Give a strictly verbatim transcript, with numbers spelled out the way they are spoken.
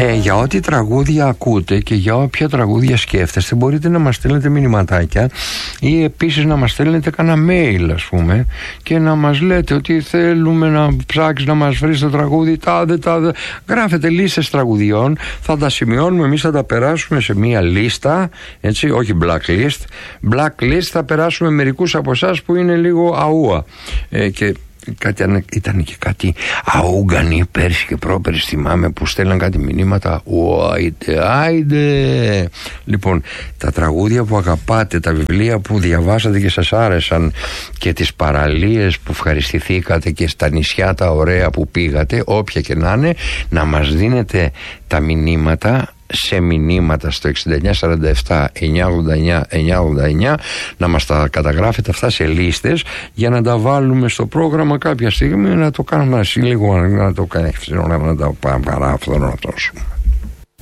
Ε, για ό,τι τραγούδια ακούτε και για όποια τραγούδια σκέφτεστε, μπορείτε να μας στέλνετε μηνυματάκια ή επίσης να μας στέλνετε κανένα mail, ας πούμε, και να μας λέτε ότι θέλουμε να ψάξεις να μας βρεις το τραγούδι τάδε τάδε. Γράφετε λίστες τραγουδιών, θα τα σημειώνουμε εμείς, θα τα περάσουμε σε μία λίστα, έτσι, όχι blacklist. Blacklist θα περάσουμε μερικούς από εσάς που είναι λίγο αούα. Ε, και κάτι, ήταν και κάτι αούγκανοι πέρσι και πρόπερσι, θυμάμαι, που στέλναν κάτι μηνύματα. Άιντε, άιντε. Λοιπόν, τα τραγούδια που αγαπάτε, τα βιβλία που διαβάσατε και σας άρεσαν, και τις παραλίες που ευχαριστηθήκατε και στα νησιά τα ωραία που πήγατε, όποια και να είναι, να μας δίνετε τα μηνύματα σε μηνύματα στο εξήντα εννιά σαράντα επτά εννιακόσια ογδόντα εννιά εννιακόσια ογδόντα εννιά, να μας τα καταγράφετε αυτά σε λίστες για να τα βάλουμε στο πρόγραμμα κάποια στιγμή, να το κάνουμε λίγο, να το κάνουμε, να το παραφθονωτώσουμε.